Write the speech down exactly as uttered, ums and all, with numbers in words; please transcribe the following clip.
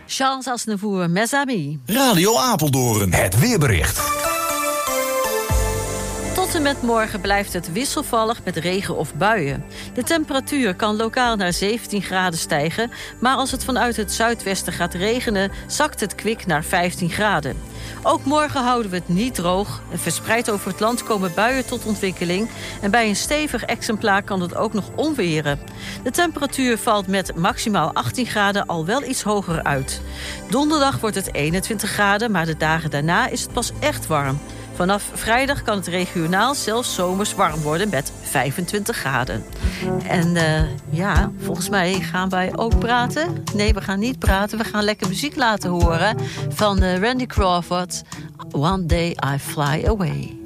Charles Aznavour, Mes Amis. Radio Apeldoorn. Het weerbericht. Tot en met morgen blijft het wisselvallig met regen of buien. De temperatuur kan lokaal naar zeventien graden stijgen, maar als het vanuit het zuidwesten gaat regenen, zakt het kwik naar vijftien graden. Ook morgen houden we het niet droog. En verspreid over het land komen buien tot ontwikkeling. En bij een stevig exemplaar kan het ook nog onweren. De temperatuur valt met maximaal achttien graden al wel iets hoger uit. Donderdag wordt het eenentwintig graden, maar de dagen daarna is het pas echt warm. Vanaf vrijdag kan het regionaal zelfs zomers warm worden met vijfentwintig graden. En uh, ja, volgens mij gaan wij ook praten. Nee, we gaan niet praten. We gaan lekker muziek laten horen van uh, Randy Crawford. One Day I Fly Away.